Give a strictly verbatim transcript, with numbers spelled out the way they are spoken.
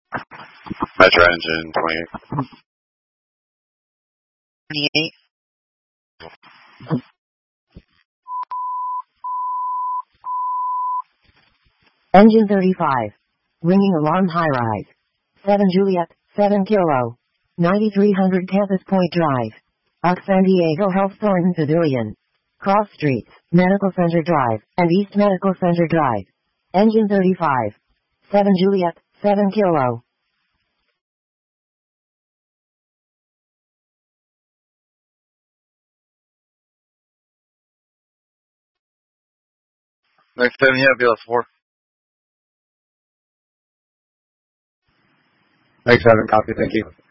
Metro engine twenty-eight. twenty-eight. Engine thirty-five. Ringing alarm high rise. seven Juliet, seven Kilo. ninety-three hundred Campus Point Drive. Ox San Diego Health Thornton Pavilion. Cross Streets, Medical Center Drive, and East Medical Center Drive. Engine thirty-five. seven Juliet, seven Kilo. Next seven, yeah, B L S four. Next seven, copy, thank you.